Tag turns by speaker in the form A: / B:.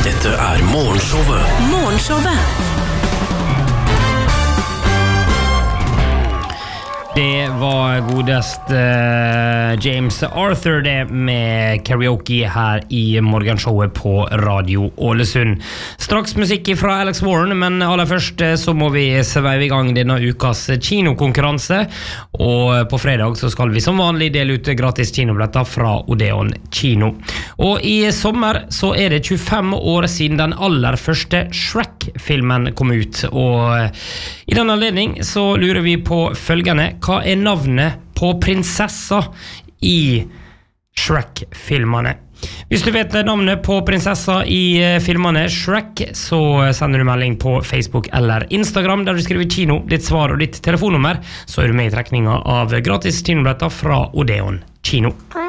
A: Dette Morgenshowet.
B: Det var godest James Arthur det med karaoke her i morgenshowet på Radio Ålesund. Straks musikk fra Alex Warren, men aller først så må vi sveive i gang denne ukas kinokonkurranse. Og på fredag så skal vi som vanlig dele ut gratis kinobilletter fra Odeon Kino. Og i sommer så det 25 år siden den aller første Shrek-filmen kom ut. Og i den anledning så lurer vi på følgende: hva navnet på prinsessa i Shrek-filmene? Hvis du vet navnet på prinsessa i filmene Shrek, så sender du melding på Facebook eller Instagram der du skriver kino, ditt svar og ditt telefonnummer, så du med i trekninga av gratis kinobilletter fra Odeon Kino.